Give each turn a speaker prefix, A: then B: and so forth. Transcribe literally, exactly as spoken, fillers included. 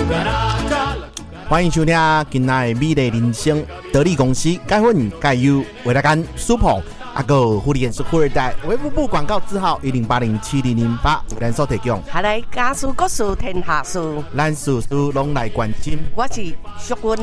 A: 欢迎收听今仔的美丽人生，得力公司钙粉钙优维他干舒跑阿个护理研是富二代微服部广告字号一零八零七零零八咱所提供。
B: 下来家事国事天下事，
A: 咱事事拢来关心。
B: 我是淑君。